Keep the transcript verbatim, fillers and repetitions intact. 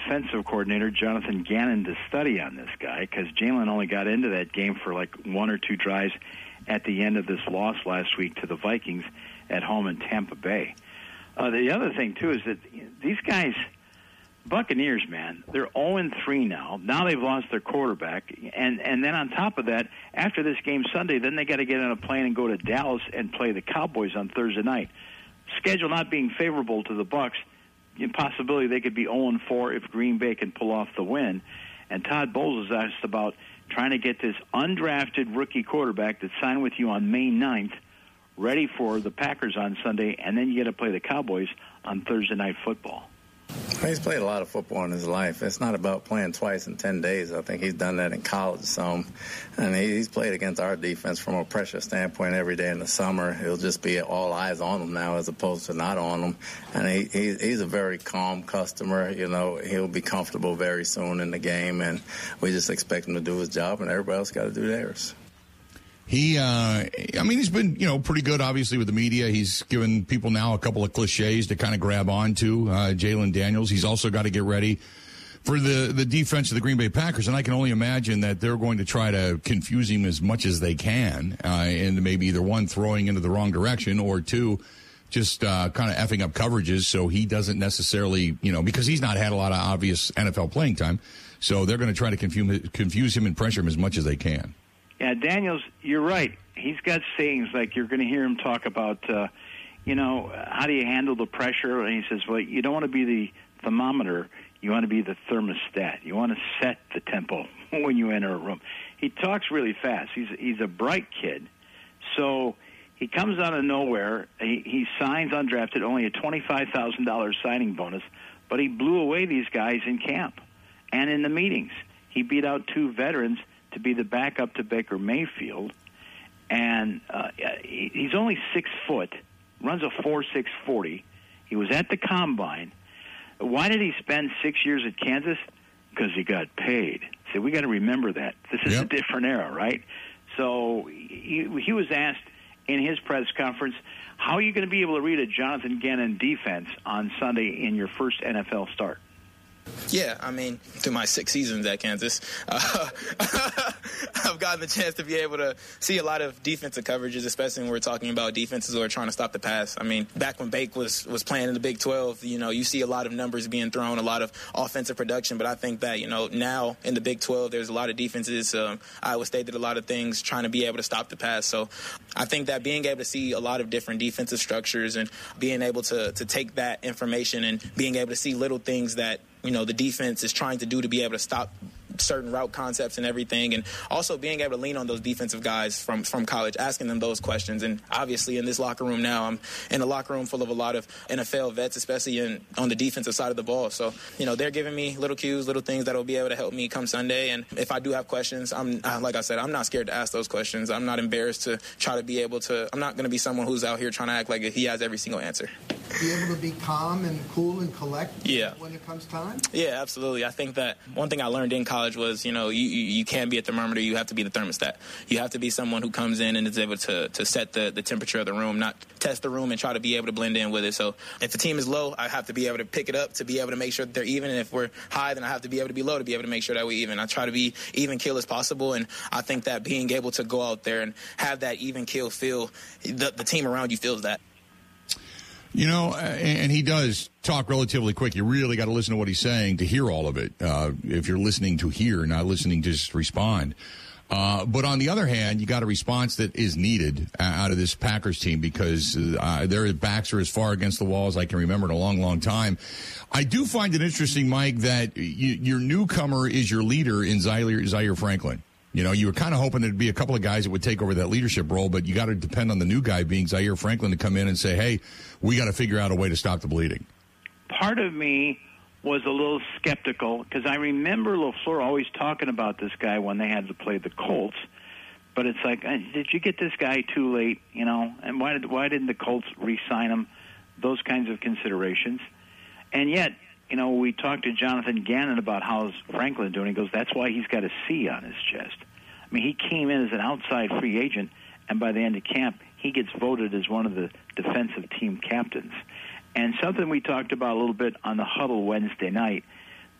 defensive coordinator, Jonathan Gannon, to study on this guy, because Jalen only got into that game for like one or two drives at the end of this loss last week to the Vikings at home in Tampa Bay. Uh, the other thing, too, is that these guys, Buccaneers, man, they're oh and three now. Now they've lost their quarterback. And, and then on top of that, after this game Sunday, then they got to get on a plane and go to Dallas and play the Cowboys on Thursday night. Schedule not being favorable to the Bucs, possibility they could be oh and four if Green Bay can pull off the win. And Todd Bowles is asked about trying to get this undrafted rookie quarterback that signed with you on May ninth ready for the Packers on Sunday, and then you get to play the Cowboys on Thursday Night Football. He's played a lot of football in his life. It's not about playing twice in ten days. I think he's done that in college some. And he's played against our defense from a pressure standpoint every day in the summer. It'll just be all eyes on him now as opposed to not on him. And he, he he's a very calm customer. You know, he'll be comfortable very soon in the game. And we just expect him to do his job, and everybody else got to do theirs. He, uh, I mean, he's been, you know, pretty good, obviously, with the media. He's given people now a couple of cliches to kind of grab onto, uh, Jalen Daniels. He's also got to get ready for the, the defense of the Green Bay Packers, and I can only imagine that they're going to try to confuse him as much as they can, uh, and maybe either one, throwing into the wrong direction, or two, just uh, kind of effing up coverages so he doesn't necessarily, you know, because he's not had a lot of obvious N F L playing time, so they're going to try to confuse, confuse him and pressure him as much as they can. Yeah, Daniels, you're right. He's got sayings like you're going to hear him talk about, uh, you know, how do you handle the pressure? And he says, well, you don't want to be the thermometer. You want to be the thermostat. You want to set the tempo when you enter a room. He talks really fast. He's he's a bright kid. So he comes out of nowhere. He, he signs undrafted, only a twenty-five thousand dollars signing bonus, but he blew away these guys in camp and in the meetings. He beat out two veterans to be the backup to Baker Mayfield, and uh, he's only six foot, runs a four six forty. He was at the Combine. Why did he spend six years at Kansas? Because he got paid. So we got to remember that. This is yep. a different era, right? So he, he was asked in his press conference, how are you going to be able to read a Jonathan Gannon defense on Sunday in your first N F L start? Yeah, I mean, through my six seasons at Kansas, uh, I've gotten the chance to be able to see a lot of defensive coverages, especially when we're talking about defenses who are trying to stop the pass. I mean, back when Bake was, was playing in the Big twelve, you know, you see a lot of numbers being thrown, a lot of offensive production. But I think that, you know, now in the Big twelve, there's a lot of defenses. Um, Iowa State did a lot of things trying to be able to stop the pass. So I think that being able to see a lot of different defensive structures and being able to, to take that information and being able to see little things that, you know, the defense is trying to do to be able to stop certain route concepts and everything, and also being able to lean on those defensive guys from, from college, asking them those questions. And obviously in this locker room now, I'm in a locker room full of a lot of N F L vets, especially in, on the defensive side of the ball. So, you know, they're giving me little cues, little things that will be able to help me come Sunday. And if I do have questions, I'm like I said, I'm not scared to ask those questions. I'm not embarrassed to try to be able to, I'm not going to be someone who's out here trying to act like he has every single answer. Be able to be calm and cool and collect yeah. when it comes time? Yeah, absolutely. I think that one thing I learned in college was, you know, you, you, you can't be a thermometer. You have to be the thermostat. You have to be someone who comes in and is able to, to set the, the temperature of the room, not test the room and try to be able to blend in with it. So if the team is low, I have to be able to pick it up to be able to make sure that they're even. And if we're high, then I have to be able to be low to be able to make sure that we're even. I try to be even kill as possible. And I think that being able to go out there and have that even kill feel, the, the team around you feels that. You know, and he does talk relatively quick. You really got to listen to what he's saying to hear all of it. Uh, if you're listening to hear, not listening to just respond. Uh, but on the other hand, you got a response that is needed out of this Packers team because uh, their backs are as far against the wall as I can remember in a long, long time. I do find it interesting, Mike, that you, your newcomer is your leader in Zaire, Zaire Franklin. You know, you were kind of hoping there'd be a couple of guys that would take over that leadership role, but you got to depend on the new guy being Zaire Franklin to come in and say, hey, we got to figure out a way to stop the bleeding. Part of me was a little skeptical because I remember LaFleur always talking about this guy when they had to play the Colts. But it's like, did you get this guy too late? You know, and why did why didn't the Colts re-sign him? Those kinds of considerations. And yet, you know, we talked to Jonathan Gannon about how's Franklin doing. He goes, that's why he's got a C on his chest. I mean, he came in as an outside free agent, and by the end of camp, he gets voted as one of the defensive team captains. And something we talked about a little bit on the huddle Wednesday night